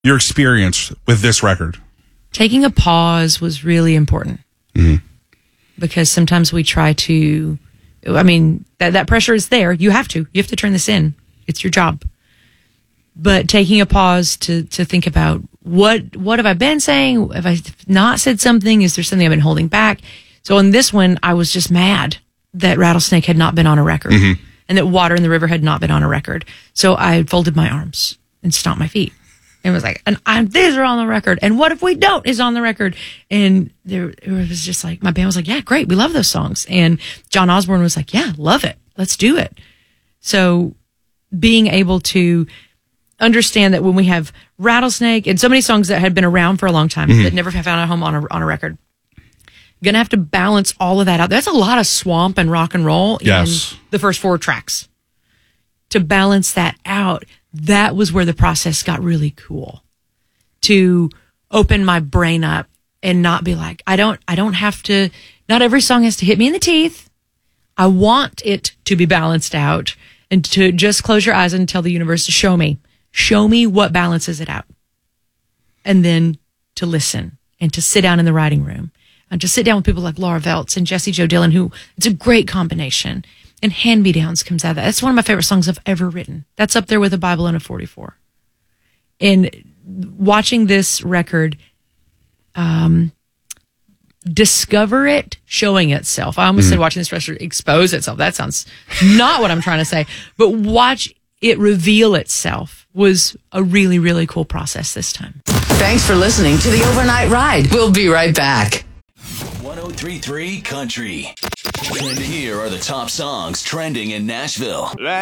your experience with this record? Taking a pause was really important. Mm-hmm. Because sometimes we try to, that pressure is there. You have to turn this in. It's your job. But taking a pause to think about what have I been saying? Have I not said something? Is there something I've been holding back? So on this one, I was just mad that Rattlesnake had not been on a record and that Water in the River had not been on a record. So I folded my arms and stomped my feet. And was like, these are on the record. And What If We Don't is on the record. And it was just like, my band was like, yeah, great. We love those songs. And John Osborne was like, yeah, love it. Let's do it. So being able to understand that when we have Rattlesnake and so many songs that had been around for a long time that never have found a home on a record, going to have to balance all of that out. That's a lot of swamp and rock and roll in the first 4 tracks. To balance that out, that was where the process got really cool. To open my brain up and not be like, I don't have to, not every song has to hit me in the teeth. I want it to be balanced out and to just close your eyes and tell the universe to show me what balances it out. And then to listen and to sit down in the writing room and to sit down with people like Laura Veltz and Jessie Jo Dillon, who it's a great combination. And Hand Me Downs comes out of that. That's one of my favorite songs I've ever written. That's up there with A Bible in a 44. And watching this record, discover it, showing itself. I almost said watching this record expose itself. That sounds not what I'm trying to say. But watch it reveal itself was a really, really cool process this time. Thanks for listening to The Overnight Ride. We'll be right back. 103.3 Country. And here are the top songs trending in Nashville.